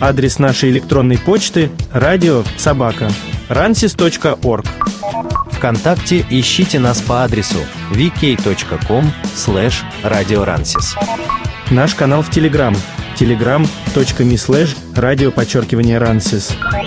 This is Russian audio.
Адрес нашей электронной почты radio@ransis.org. ВКонтакте ищите нас по адресу vk.com/radioransis. Наш канал в Телеграм. telegram.me/radio_Ransis.